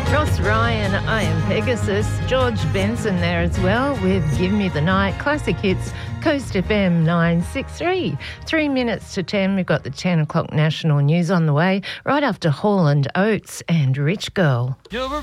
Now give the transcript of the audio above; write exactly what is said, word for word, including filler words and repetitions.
Ross Ryan, I Am Pegasus. George Benson there as well with Give Me the Night. Classic hits, Coast F M nine six three. Three minutes to ten, we've got the ten o'clock national news on the way, right after Hall and Oates and Rich Girl.